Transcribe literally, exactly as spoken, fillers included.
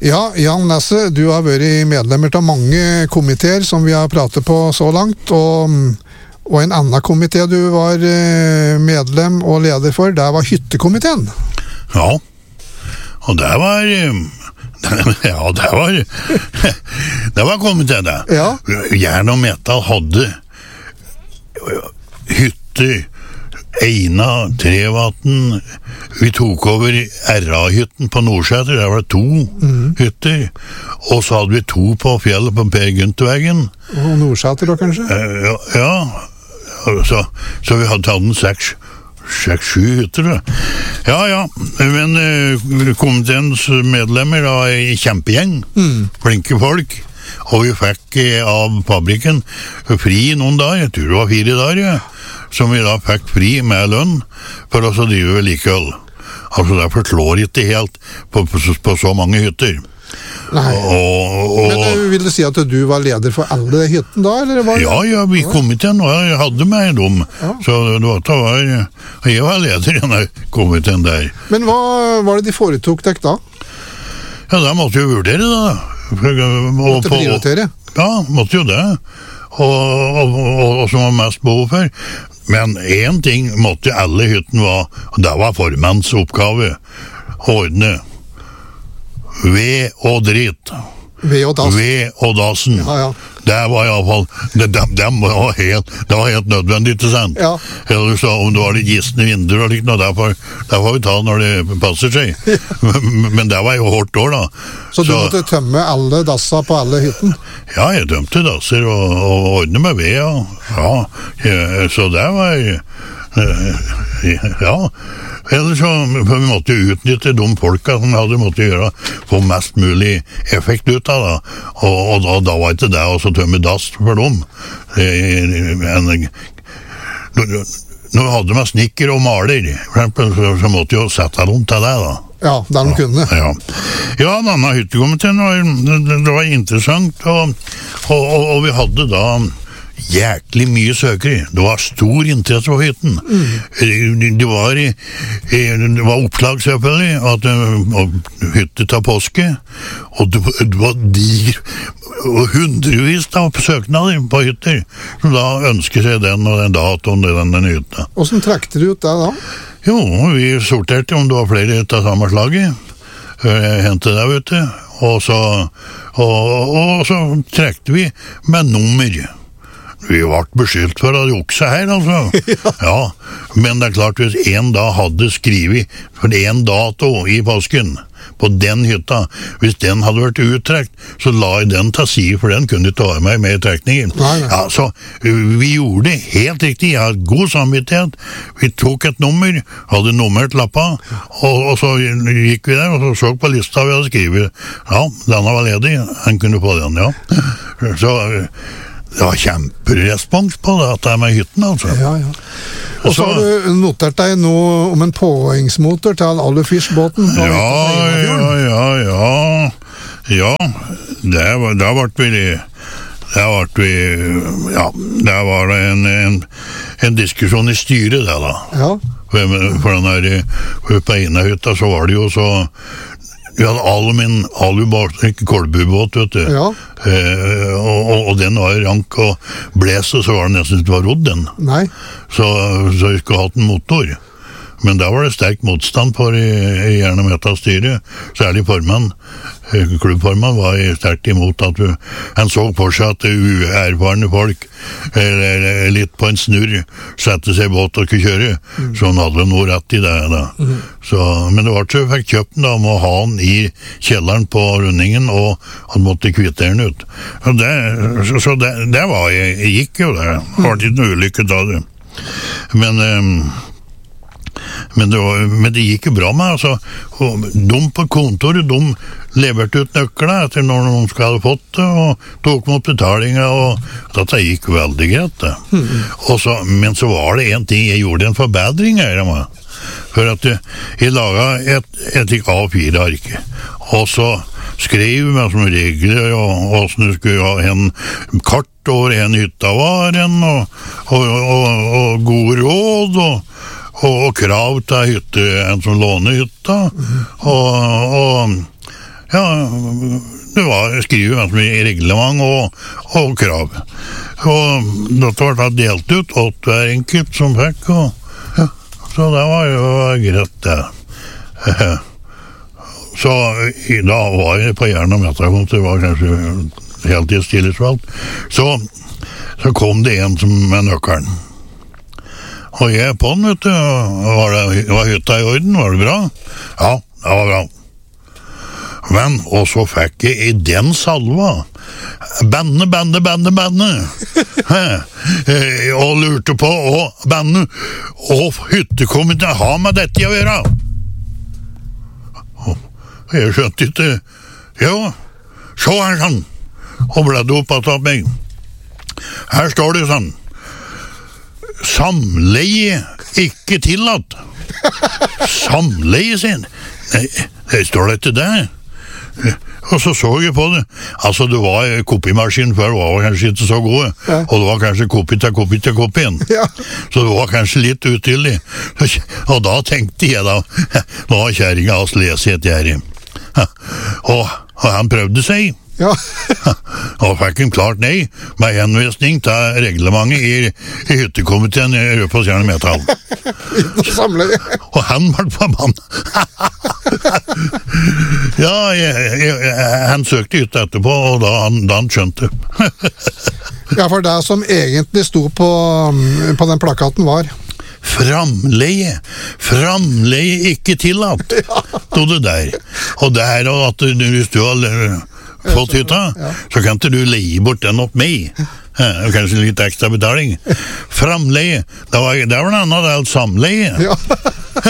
Ja, Jan Nesse, du har vært medlemmer av mange komiteer som vi har pratet på så langt, og, og en annen komité du var medlem og leder for, det var hyttekomiteen. Ja, og det var... Ja, det var... Det var komiteen, det. Ja. Jern og Metal hadde hytter, Eina, Trevatn, vi tok over R A-hytten på Nordsæter, der var det to mm. hytter, og så hadde vi to på fjellet på Per Gyntervegen. Og Nordsæter da, kanskje? Uh, ja, ja. Så, så vi hadde tatt en seks, seks, sju hytter, da. Ja, ja, men uh, komiteens medlemmer da, i kjempegjeng, mm. flinke folk, og vi fikk uh, av fabrikken fri noen dager, jeg tror det var fire dager, ja. Som vi da fikk fri med lønn for oss å drive vedlikehold. Altså derfor slår ikke helt på, på, på så mange hytter. Nei, og, og, men vil du si at du var leder for alle hytten da? Eller var det? Ja, ja, vi kom til nå, jeg hadde meg dem. Ja. Så det var, det var, jeg var leder i denne komiteen der. Men hva var det de foretok deg da? Ja, da måtte jo vurdere da. Måtte prioritere? Ja, måtte jo det. Og, og, og, og som var mest behov for. Men en ting måtte alle hytten være, og det var formanns oppgave, ordne ved og drit. Ved og dassen. Ved og dassen. Ja, ja. Det var i alle fall, det, det, det, var helt, det var helt nødvendig, ikke sant? Ja. Eller så om det var litt gistende vinduer og likt noe, der får, der får vi ta når det passer seg. Ja. Men, men det var jo hårdt år da. Så du så, måtte tømme alle dasser på alle hytten? Ja, jeg tømte dasser og, og ordne med ved, ja. Ja, ja, så det var... Ja, eller så for vi måtte jo utnytte de folka som hadde måttet gjøre få mest mulig effekt ut av det, og, og da, da var ikke det å tømme dass for dem. Men når vi hadde med snikker og maler, for eksempel, så, så måtte vi jo sette dem til det da. Ja, der de kunne. Ja, ja denne hyttekomiteen var, det, det var interessant, og, og, og, og vi hadde da jæklig mye søkere. Det var stor interesse på hytten. Mm. Det, var, det var oppslag selvfølgelig, at hytte til påske, og det, det var diger, og hundrevis av søknader på hytter, som da ønsker seg den og den datoen og den, den hytta. Hvordan trekte du ut det da? Jo, vi sorterte om det var flere av samme slaget. Hentet det, vet du. Og så, og, og så trekte vi med nummer. Vi ble beskyldt for å jukse her, altså. Ja. Ja, men det er klart, hvis en da hadde skrivet for en dato i påsken på den hytta, hvis den hadde vært uttrekt, så la jeg den til side, for den kunne ikke ta meg med i trekningen. Nei, nei. Ja, så vi gjorde det helt riktig. Jeg hadde god samvittighet. Vi tok et nummer, hadde nummert lappa, og, og så gikk vi der, og så så på lista vi hadde skrivet. Ja, denne var ledig, han kunne få den, ja. Så... Det var kjemperespons på det, at det er med hytten, altså. Ja, ja. Og så har du notert deg noe om en påhengsmotor til Alufisj-båten. Ja, ja, ja, ja. Ja, det var, det ble vi... Det ble vi... Ja, det var det en, en, en diskusjon i styret, det da. Ja. For, for den her, for på ene hytta så var det jo så... Vi hadde alumin, alubåt, ikke kolbubåt, vet du. Ja. Eh, og, og, og den var rank og blese, så var det nesten ikke var rodd den. Nei. Så, så vi skulle hatt en motor. Men da var det sterk motstand på i, i Jern og Metal-styret. Særlig formann, klubbformann, var sterkt imot at vi, han så på seg at uerfarne folk, eller litt på en snurr, sette seg i båt og kunne kjøre. Mm. Så han hadde noe rett i det da. Mm. Så, men det var ikke jeg fikk kjøpt den da, med å ha den i kjelleren på rundingen, og han måtte kvittere den ut. Så det, så, så det, det var, jeg, jeg gikk jo det. Det var ikke noe ulykke da det. Men... Um, Men det, var, men det gikk jo bra med, altså. Og de på kontoret, de leverte ut nøklene etter når noen skulle ha fått det, og tok mot betalinga, og dette gikk veldig greit, det. Mm. Og så, men så var det en ting, jeg gjorde en forbedring her, for at jeg laget et, et A fire ark, og så skrev vi med som regler, og hvordan du skulle ha en kart over en hytta var en, og, og, og, og gode råd, og og, og krav til hytte, en som låner hytta, mm. og, og ja, det var skrivet ganske mye reglement og, og krav. Og dette var da delt ut, åt hver enkelt som fikk, og, ja, så det var jo greit det. Så da var jeg på Jern- og Metakontor, det var kanskje heltidstillitsvalgt, så, så kom det en som med nøkkelen. Og jeg på den, vet du, var, det, var hytta i orden, var det bra? Ja, det var bra. Men, og så fikk jeg i den salva, banne, banne, banne, banne, og lurte på, og banne, og hyttekomiteen har med dette å gjøre. Og jeg skjønte ikke, ja, så her sånn, og bledde opp at av meg. Her står det sånn, samleie ikke tillatt. Samleie sin? Nei, det står det ikke det. Og så så jeg på det. Altså, det var kopimaskinen før, var kanskje ikke så gode. Ja. Og det var kanskje kopi til kopi til kopien. Ja. Så det var kanskje litt utydelig. Og da tenkte jeg da, nå har kjæringen hans lest et gjerde. Og, og han prøvde seg. Ja. Og fikk en klart nei, med henvisning til reglementet i, i hyttekomiteen i på Jern- og Metall. Og han ble forbannet. Ja, jeg, jeg, han søkte hytte etterpå, og da han, da han skjønte. Ja, for det som egentlig sto på, på den plakaten var framleie, framleie ikke tillatt, stod det der. Og det her, at du, hvis du har fått hytta, ja. Så kan ikke du leie bort den opp meg. Ja, kanskje litt ekstra betaling. Framleie, det var, det var en annen del samleie. Ja.